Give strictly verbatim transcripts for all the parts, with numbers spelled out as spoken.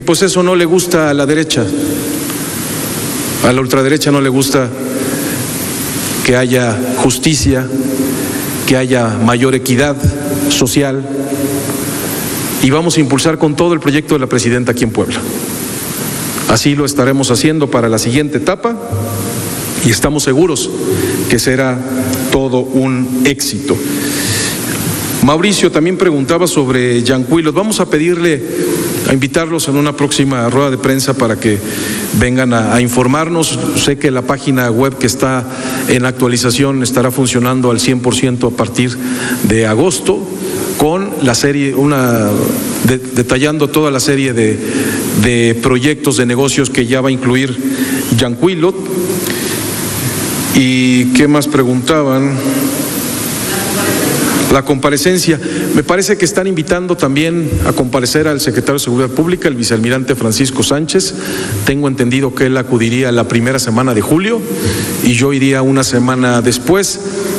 Pues eso no le gusta a la derecha, a la ultraderecha no le gusta que haya justicia, que haya mayor equidad social, y vamos a impulsar con todo el proyecto de la presidenta aquí en Puebla. Así lo estaremos haciendo para la siguiente etapa y estamos seguros que será todo un éxito. Mauricio también preguntaba sobre Yancuilos. Vamos a pedirle, a invitarlos en una próxima rueda de prensa para que vengan a, a informarnos. Sé que la página web que está en actualización estará funcionando al cien por ciento a partir de agosto, con la serie, una de, detallando toda la serie de, de proyectos de negocios que ya va a incluir Yancuilot. ¿Y qué más preguntaban? La comparecencia. Me parece que están invitando también a comparecer al secretario de Seguridad Pública, el vicealmirante Francisco Sánchez. Tengo entendido que él acudiría la primera semana de julio y yo iría una semana después.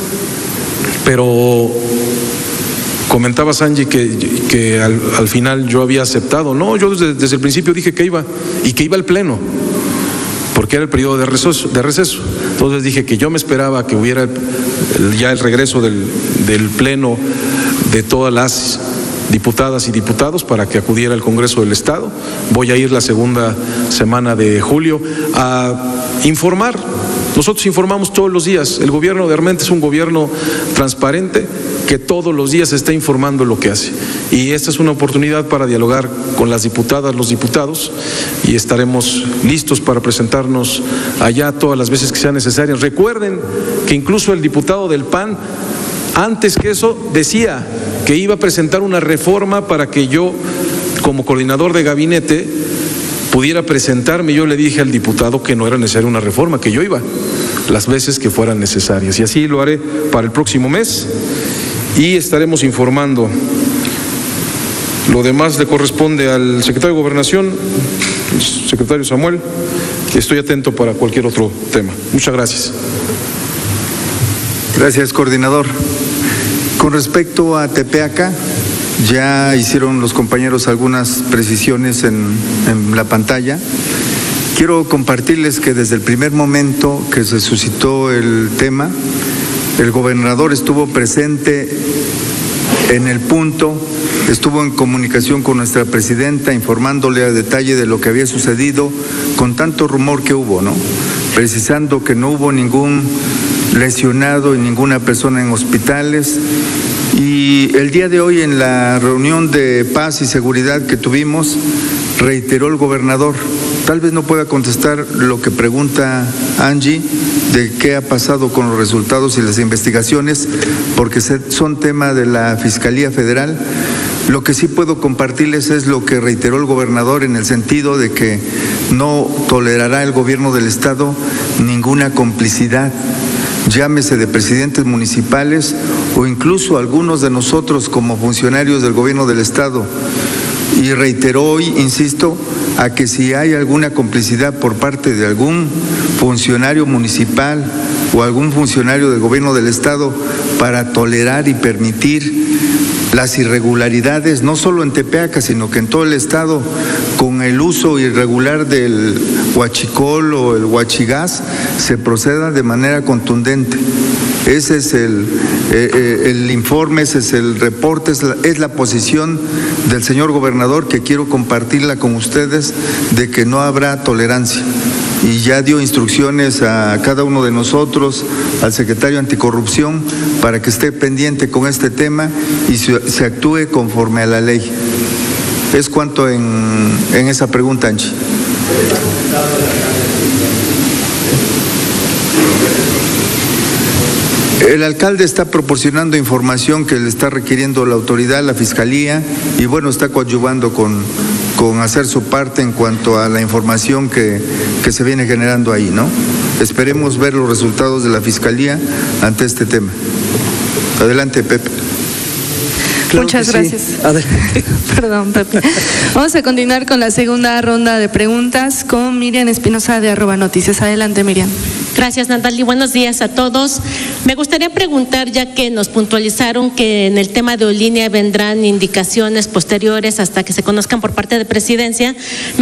Pero comentaba Sanji que, que al, al final yo había aceptado. No, yo desde, desde el principio dije que iba y que iba al pleno, porque era el periodo de receso, de receso. Entonces dije que yo me esperaba que hubiera el, el, ya el regreso del, del pleno de todas las diputadas y diputados para que acudiera al Congreso del Estado. Voy a ir la segunda semana de julio a informar. Nosotros informamos todos los días. El gobierno de Armenta es un gobierno transparente que todos los días está informando lo que hace. Y esta es una oportunidad para dialogar con las diputadas, los diputados, y estaremos listos para presentarnos allá todas las veces que sean necesarias. Recuerden que incluso el diputado del P A N, antes que eso, decía que iba a presentar una reforma para que yo, como coordinador de gabinete, pudiera presentarme. Yo le dije al diputado que no era necesaria una reforma, que yo iba las veces que fueran necesarias. Y así lo haré para el próximo mes y estaremos informando. Lo demás le corresponde al secretario de Gobernación, el secretario Samuel, que estoy atento para cualquier otro tema. Muchas gracias. Gracias, coordinador. Con respecto a Tepeaca, ya hicieron los compañeros algunas precisiones en, en la pantalla. Quiero compartirles que desde el primer momento que se suscitó el tema, el gobernador estuvo presente en el punto, estuvo en comunicación con nuestra presidenta, informándole a detalle de lo que había sucedido, con tanto rumor que hubo, ¿no? Precisando que no hubo ningún lesionado y ninguna persona en hospitales. Y el día de hoy, en la reunión de paz y seguridad que tuvimos, reiteró el gobernador, tal vez no pueda contestar lo que pregunta Angie, de qué ha pasado con los resultados y las investigaciones, porque son tema de la Fiscalía Federal. Lo que sí puedo compartirles es lo que reiteró el gobernador, en el sentido de que no tolerará el gobierno del Estado ninguna complicidad, llámese de presidentes municipales o incluso algunos de nosotros como funcionarios del gobierno del Estado. Y reiteró hoy, insisto, a que si hay alguna complicidad por parte de algún funcionario municipal o algún funcionario del gobierno del Estado para tolerar y permitir las irregularidades, no solo en Tepeaca, sino que en todo el Estado, con el uso irregular del huachicol o el huachigás, se proceda de manera contundente. Ese es el, eh, el informe, ese es el reporte, es la, es la posición del señor gobernador, que quiero compartirla con ustedes, de que no habrá tolerancia. Y ya dio instrucciones a cada uno de nosotros, al secretario anticorrupción, para que esté pendiente con este tema y se, se actúe conforme a la ley. Es cuanto en, en esa pregunta, Anchi. El alcalde está proporcionando información que le está requiriendo la autoridad, la fiscalía, y bueno, está coadyuvando con, con hacer su parte en cuanto a la información que, que se viene generando ahí, ¿no? Esperemos ver los resultados de la fiscalía ante este tema. Adelante, Pepe. Claro Muchas que gracias. Sí. Adelante. Perdón, Pepe. Vamos a continuar con la segunda ronda de preguntas con Miriam Espinosa de Arroba Noticias. Adelante, Miriam. Gracias, Natalie. Buenos días a todos. Me gustaría preguntar, ya que nos puntualizaron que en el tema de Olínea vendrán indicaciones posteriores hasta que se conozcan por parte de Presidencia,